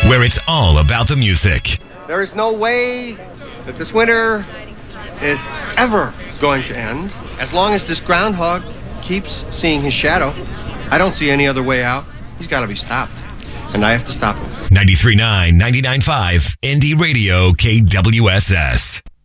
where it's all about the music. There is no way that this winter is ever going to end. As long as this groundhog keeps seeing his shadow, I don't see any other way out. He's got to be stopped, and I have to stop him. 93.9, 99.5, Indie Radio, KWSS.